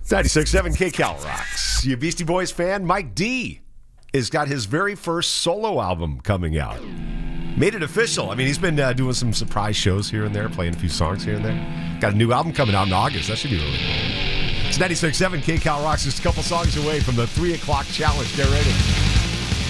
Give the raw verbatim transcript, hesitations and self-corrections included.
ninety-six point seven K-Cal rocks. You Beastie Boys fan? Mike D has got his very first solo album coming out. Made it official. I mean, he's been uh, doing some surprise shows here and there, playing a few songs here and there. Got a new album coming out in August. That should be really cool. It's ninety-six point seven K-Cal rocks. Just a couple songs away from the three o'clock challenge. Get ready.